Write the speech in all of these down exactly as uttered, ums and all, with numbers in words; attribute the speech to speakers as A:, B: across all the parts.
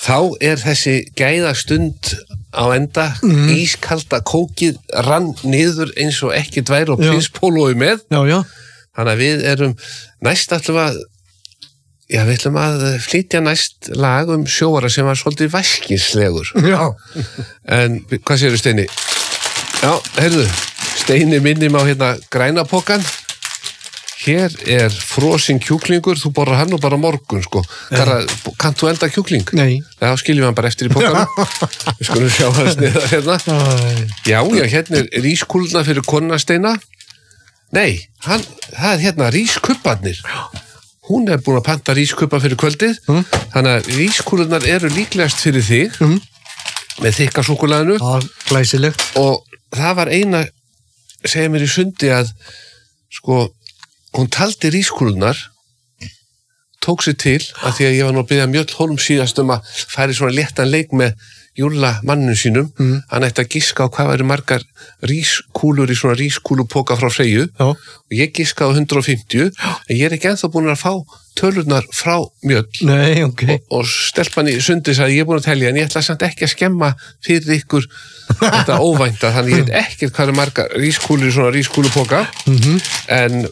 A: Þá er þessi gæðastund á enda, mm. ískalda kókið rann niður eins og ekki tvær og prinsbólói með.
B: Já, já.
A: Þannig að við erum næst ætlum að, já, við ætlum að flytja næst lag um sjóara sem var svolítið væskislegur.
B: Já.
A: En hvað segirðu, Steini? Já, heyrðu, Steini minnum á hérna grænapokan. Hér er frosinn kjúklingur, þú borrar hann og bara morgun, sko. Garra, kannt þú elda kjúkling?
B: Nei.
A: Já, skiljum við hann bara eftir í pokanum. Við skulum sjá hann sniða hérna. Já, já, hérna er rískúluna fyrir konuna Steina. Nei, hann, það er hérna rískubbarnir. Hún er búin að panta rískubba fyrir kvöldið, mm. þannig að rískúlunar eru líklegast fyrir þig, mm. með þykka súkkulaðinu.
B: Já, glæsilegt.
A: Og það var eina, segja mér í sundi að, sko, hún taldi rískúlunar, tók sér til, að því að ég var nú að biðja Mjöll Hólm síðast um að færi svona léttan leik með Júlla mannum sínum, mm. hann ætti að giska á hvað væri margar rískúlur í svona rískúlupoka frá Freyju, Já. Og ég giska á hundrað og fimmtíu, Já. En ég er ekki ennþá búin að fá tölurnar frá Mjöll.
B: Nei, ok.
A: Og, og stelpan í sundi sagði, ég er búin að telja, en ég ætla samt ekki að skemma fyrir ykkur þetta óvænta, þannig ég veit ekkert hvað er margar rískúlur í svona rískúlupoka, mm-hmm. en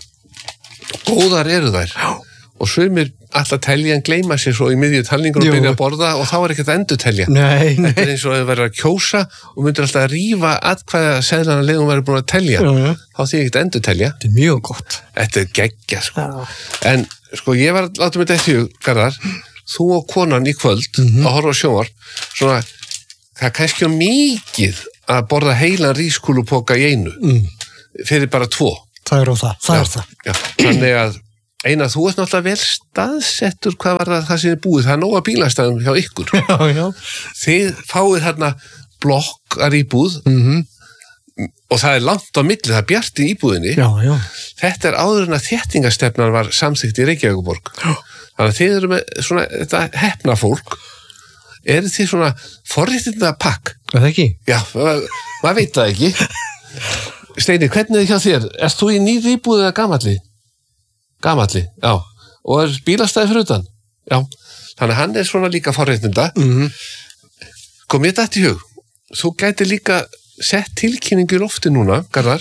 A: góðar eru þær. Já. Og sumir alltaf telja en gleyma sér svo í miðju talningur og byrja að borða og þá er ekkert að endur telja.
B: Nei, nei.
A: Þetta er eins og að vera að kjósa og myndir alltaf að rífa atkvæða seðlana leiðum væri búin að telja. Já, já. Þá því ekkert að endur telja.
B: Þetta er mjög gott.
A: Þetta er geggja, sko.
B: Já.
A: En, sko, ég var, látum við þetta í Garðar, þú og konan í kvöld mm-hmm. að horfa á sjónvarp, svona, það er kannski mikið að borða heilan rískúlupoka í einu, mm. fyrir bara tvo.
B: Það er á það, það
A: já,
B: er það.
A: Já, þannig að Einar, þú ert náttúrulega vel staðsettur hvað var það það sem er búið, það er nóga bílastæðum hjá ykkur.
B: Já, já.
A: Þið fáið hérna blokkar íbúð mm-hmm. og það er langt á milli, það er bjart í íbúðinni.
B: Já, já.
A: Þetta er áður en að þéttingastefnan var samþykkt í Reykjavíkurborg. Já. Þannig að þið eru með svona, þetta hefna fólk, eru þið svona forréttinda pakk?
B: Er það ekki?
A: Já, maður veit það ekki. Steini, hvernig er hjá þér? Erst þú í nýr íbúð eða gamalli? Gamalli, já. Og er bílastæði fyrir utan? Já. Þannig að hann er svona líka forréttinda. Mm-hmm. Kom ég þetta í hug? Þú gæti líka sett tilkynningu í lofti núna, Garðar.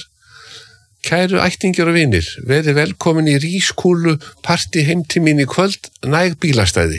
A: Kæru ættingjar og vinir, verið velkomin í rískúlu partí heim til mín í kvöld, næg bílastæði.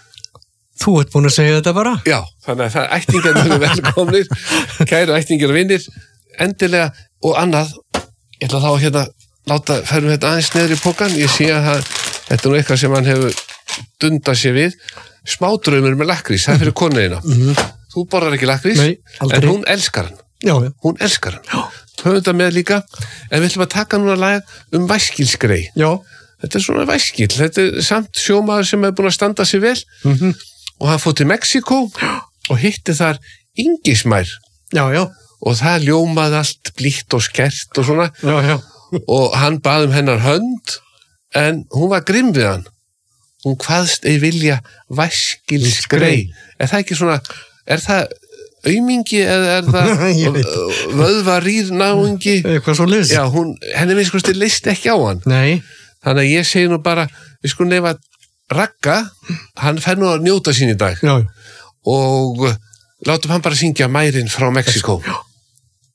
B: Þú ert búin að segja þetta bara?
A: Já, þannig að það er ættingjar eru velkomnir, kæru ættingjar og vinir, endilega og annað. Ég ætla þá að hérna láta, ferum þetta aðeins neður í pokan, ég sé að það, þetta er nú eitthvað sem hann hefur dundað sér við, smádraumur með lakrís, það er fyrir konuðina. Mm-hmm. Þú borðar ekki lakrís,
B: Nei,
A: en hún elskar hann.
B: Já, já.
A: Hún elskar hann. Já. Höfum þetta með líka, en við ætlum að taka núna lag um væskilsgrei.
B: Já.
A: Þetta er svona væskil, þetta er samt sjómaður sem hefur búin að standa sig vel, mm-hmm. og hann fór til Mexíkó og hitti þar Ingismær.
B: Já, já.
A: Og það ljómaði allt blítt og skert og svona.
B: Já, já.
A: Og hann bað um hennar hönd, en hún var grimm við hann. Hún kvaðst ei vilja væskilsgrei. Er það ekki svona, er það aumingi eða er það vöðvarýr náungi?
B: Eitthvað svo list.
A: Já, hún, henni við sko stið list ekki á hann.
B: Nei.
A: Þannig að ég segi nú bara, við sko nefna Ragga, hann fer nú að njóta sín í dag.
B: Já.
A: Og látum hann bara syngja Mærin frá Mexíkó. Já.